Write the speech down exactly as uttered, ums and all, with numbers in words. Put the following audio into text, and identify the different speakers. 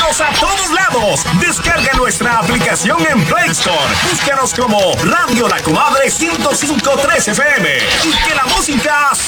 Speaker 1: Llévalos a todos lados. Descarga nuestra aplicación en Play Store. Búscanos como Radio La Comadre ciento cinco punto tres F M y que la música